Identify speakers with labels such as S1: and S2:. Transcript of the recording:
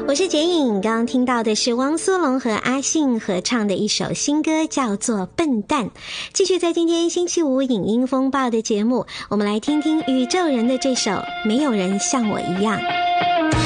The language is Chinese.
S1: 我是简颖，刚刚听到的是汪苏泷和阿信合唱的一首新歌，叫做《笨蛋》。继续在今天星期五影音风暴的节目，我们来听听宇宙人的这首《没有人像我一样》。